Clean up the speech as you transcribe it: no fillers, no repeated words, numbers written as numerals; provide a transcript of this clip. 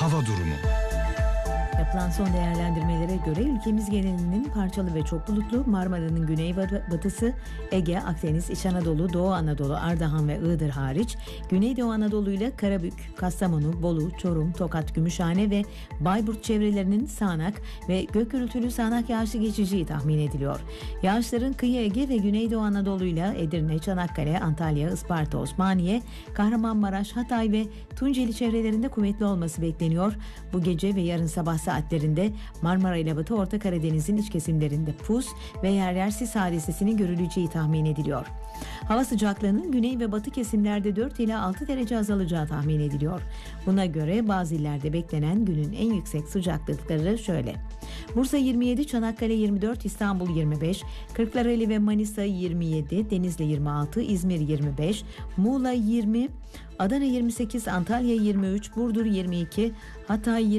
hava durumu. Yapılan son değerlendirmelere göre ülkemiz genelinin parçalı ve çok bulutlu, Marmara'nın güney batısı, Ege, Akdeniz, İç Anadolu, Doğu Anadolu, Ardahan ve Iğdır hariç, Güneydoğu Anadolu ile Karabük, Kastamonu, Bolu, Çorum, Tokat, Gümüşhane ve Bayburt çevrelerinin sağanak ve gök gürültülü sağanak yağışlı geçeceği tahmin ediliyor. Yağışların kıyı Ege ve Güneydoğu Anadolu ile Edirne, Çanakkale, Antalya, Isparta, Osmaniye, Kahramanmaraş, Hatay ve Tunceli çevrelerinde kuvvetli olması bekleniyor. Bu gece ve yarın sabah saatlerinde Marmara ile Batı Orta Karadeniz'in iç kesimlerinde pus ve yer yer sis hadisesinin görüleceği tahmin ediliyor. Hava sıcaklığının güney ve batı kesimlerde 4 ila 6 derece azalacağı tahmin ediliyor. Buna göre bazı illerde beklenen günün en yüksek sıcaklıkları şöyle: Bursa 27, Çanakkale 24, İstanbul 25, Kırklareli ve Manisa 27, Denizli 26, İzmir 25, Muğla 20, Adana 28, Antalya 23, Burdur 22, Hatay 20,